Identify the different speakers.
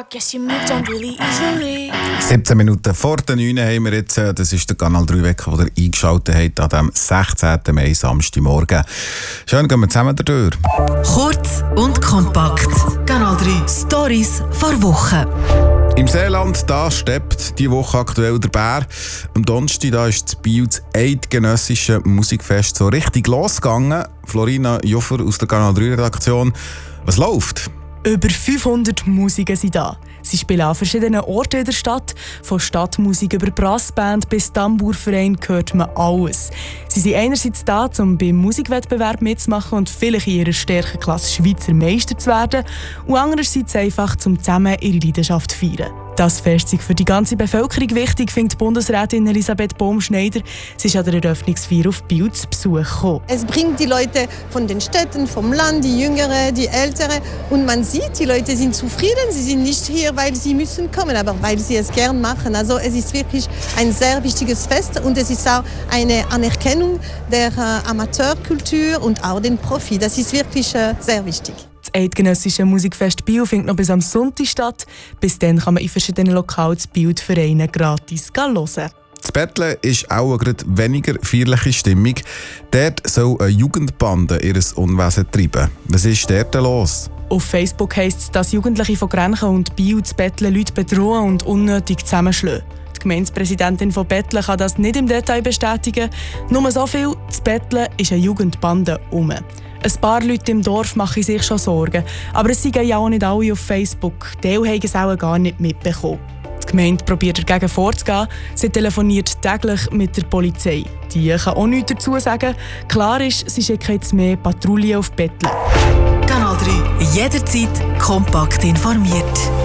Speaker 1: guess you moved on really easily.
Speaker 2: 17 Minuten vor der 9 haben wir jetzt, das ist der Kanal 3 Wecker, den ihr eingeschaltet habt an dem 16. Mai, Samstagmorgen. Schön, gehen wir zusammen durch.
Speaker 3: Kurz und kompakt. Kanal 3 Stories vor Wochen.
Speaker 2: Im Seeland, da steppt die Woche aktuell der Bär. Am Donnerstag da ist das Biel das eidgenössische Musikfest so richtig losgegangen. Florina Joffer aus der Kanal 3 Redaktion. Was läuft?
Speaker 4: Über 500 Musiker sind da. Sie spielen an verschiedenen Orten in der Stadt. Von Stadtmusik über Brassband bis Tambourverein hört man alles. Sie sind einerseits da, um beim Musikwettbewerb mitzumachen und vielleicht in ihrer Stärkenklasse Schweizer Meister zu werden, und andererseits einfach, um zusammen ihre Leidenschaft zu feiern. Das Fest ist für die ganze Bevölkerung wichtig, findet Bundesrätin Elisabeth Bohm-Schneider. Sie ist an der Eröffnungsfeier auf Biel zu Besuch gekommen.
Speaker 5: Es bringt die Leute von den Städten, vom Land, die Jüngeren, die Älteren. Und man sieht, die Leute sind zufrieden. Sie sind nicht hier, weil sie müssen kommen, aber weil sie es gern machen. Also es ist wirklich ein sehr wichtiges Fest und es ist auch eine Anerkennung der Amateurkultur und auch den Profi. Das ist wirklich sehr wichtig.
Speaker 4: Das eidgenössische Musikfest Biel findet noch bis am Sonntag statt. Bis dann kann man in verschiedenen Lokalen das Biel die Vereine gratis hören.
Speaker 2: Das Betteln ist auch gerade weniger feierliche Stimmung. Dort soll eine Jugendbande ihr Unwesen treiben. Was ist dort los?
Speaker 4: Auf Facebook heisst es, dass Jugendliche von Grenchen und Biel das Betteln Leute bedrohen und unnötig zusammenschlagen. Die Gemeindepräsidentin von Betteln kann das nicht im Detail bestätigen. Nur so viel, das Betteln ist eine Jugendbande um. Ein paar Leute im Dorf machen sich schon Sorgen, aber es sind ja auch nicht alle auf Facebook. Die haben es auch gar nicht mitbekommen. Die Gemeinde probiert dagegen vorzugehen. Sie telefoniert täglich mit der Polizei. Die kann auch nichts dazu sagen. Klar ist, sie schicken jetzt mehr Patrouillen auf Betteln.
Speaker 3: Kanal 3 jederzeit kompakt informiert.